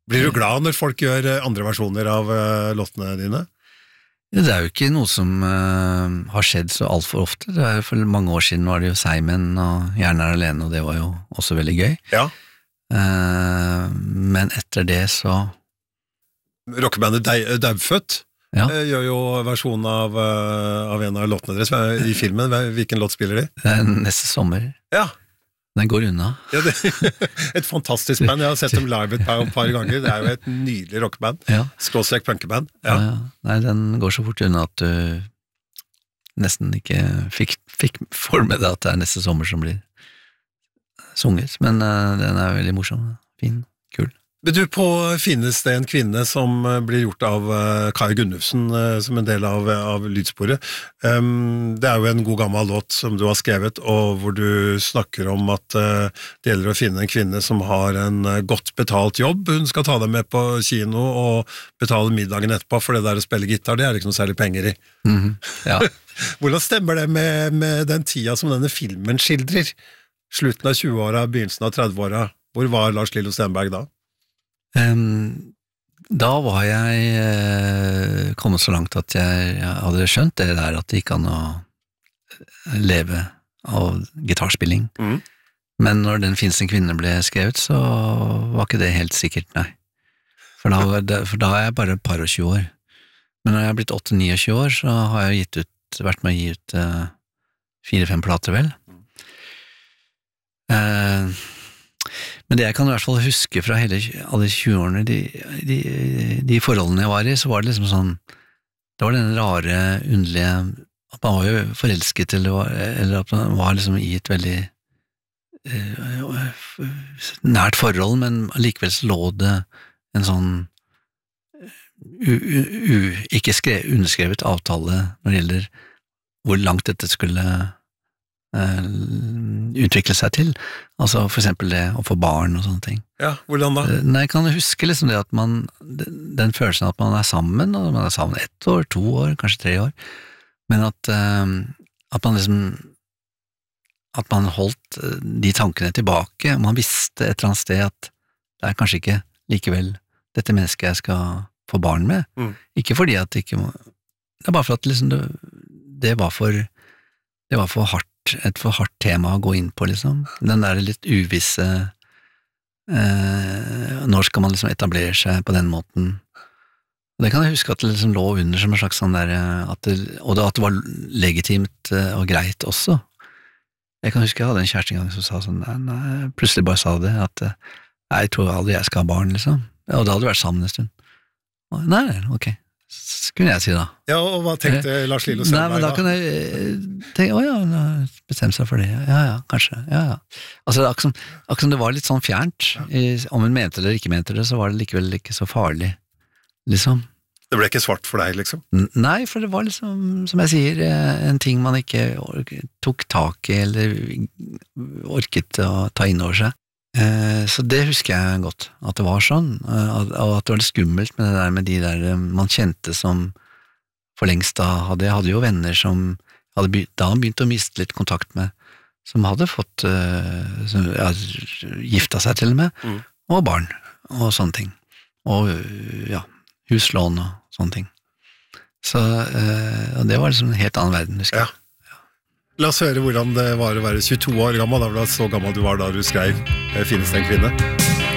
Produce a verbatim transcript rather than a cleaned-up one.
Blir du glad når folk gjør andre versjoner av uh, låtene dine? Ja, det er jo ikke noe som uh, har skjedd så alt for ofte. Det er for mange år siden var det jo Seimen og Gjerne er alene, og det var jo også veldig gøy. Ja. Uh, men etter det så... Rockebandet Daubfødt ja. uh, gjør jo versjonen av, uh, av en av låtene deres i filmen. Hvilken låt spiller de? Det er Neste sommer. Ja. Den går unna. Ja, det, et fantastisk band. Jeg har sett dem live et par, et par ganger. Det er jo et nydelig rockeband. Ja. Skråstrek punkeband. Ja. Ja, ja. Nei, den går så fort unna at du nesten ikke fikk, fikk for med deg at det er Neste sommer som blir sunget. Men uh, den er veldig morsom. Fin, kul. Men du, på Finnes det en kvinne som blir gjort av uh, Kai Gunnufsen uh, som en del av, av lydsporet. Um, det er jo en god gammel låt som du har skrevet, og hvor du snakker om at uh, det gjelder å finne en kvinne som har en uh, godt betalt jobb. Hun skal ta deg med på kino og betale middagen etterpå, for det der å spille gitar, det er det ikke noe særlig penger i. Mm-hmm. Ja. Hvordan stemmer det med, med den tida som denne filmen skildrer? Slutten av tjueåra, begynnelsen av trettiåra. Hvor var Lars Lillo Stenberg da? Um, da var jeg uh, kommet så langt at jeg, jeg hadde skjønt det der at det gikk an å leve av gitarspilling. Mm. Men når Den finnes en kvinne ble skrevet, så var ikke det helt sikkert, nei. For da, for da er jeg bare et par og tjue år. Men når jeg er blitt åtte-niogtjue år, så har jeg gitt ut, vært med å gi ut uh, fire-fem plater, vel. Uh, Men det jeg kan i hvert fall huske fra hele, alle tjue-årene, de, de, de forholdene jeg var i, så var det liksom sånn, det var den rare, underlige, at man var jo forelsket, eller, eller at man var liksom i et veldig uh, nært forhold, men likevel så lå det en sånn u, u, u, ikke skrev, underskrevet avtale når det gjelder hvor langt dette skulle utvikle seg til, altså for eksempel det å få barn og sånne ting. Ja, hvordan da? Nei, jeg kan huske liksom det at man, den følelsen at man er sammen, og man er sammen ett år, to år, kanskje tre år, men at, at man liksom, at man holdt de tankene tilbake, man visste et eller annet sted at det er kanskje ikke likevel dette mennesket jeg skal få barn med, mm. ikke fordi at det ikke må, det er bare for at liksom det, det var for, det var for hardt, et for hardt tema å gå inn på, liksom. Den der litt uvisse eh, når skal man liksom etablere seg på den måten. Og det kan jeg huske at det liksom lå under som en slags sånn der, at det, og det, at det var legitimt og greit også. Jeg kan huske jeg hadde en kjæreste en gang som sa sånn, nei, nei, plutselig bare sa det, at nei, jeg tror aldri jeg skal ha barn, liksom. Og da hadde vi vært sammen en stund. Og, nei, ok. Kunne jeg si da. Ja, og hva tenkte Lars Lillo Stenberg da? Nei, men da kunne jeg tenke, å ja, bestemme seg for det, ja, ja, kanskje, ja, ja. Altså, akkurat som, akkurat som det var litt sånn fjernt, i, om hun mente det eller ikke mente det, så var det likevel ikke så farlig, liksom. Det ble ikke svart for deg, liksom? Nei, for det var liksom, som jeg sier, en ting man ikke tok tak i, eller orket å ta inn over seg. Så det husker jeg godt, at det var sånn, og at det var litt skummelt med det der med de der man kjente som for lengst da hadde, jeg hadde jo venner som hadde begynt, da hadde begynt å miste litt kontakt med, som hadde fått som, ja, gifta seg til og med, mm. og barn, og sånne ting, og ja, huslån og sånne ting. Så og det var liksom en helt annen verden, husker jeg. Ja. La oss høre hvordan det var å være tjueto år gammel, da var det så gammel du var da du skrev Finnes det en kvinne?